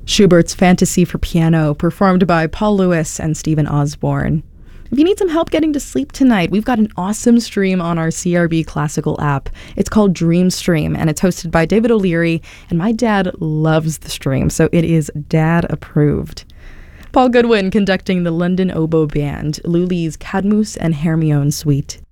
Schubert's Fantasy for Piano, performed by Paul Lewis and Stephen Osborne. If you need some help getting to sleep tonight, we've got an awesome stream on our CRB Classical app. It's called Dream Stream, and it's hosted by David O'Leary, and my dad loves the stream, so it is dad approved. Paul Goodwin conducting the London Oboe Band, Lully's Cadmus and Hermione Suite.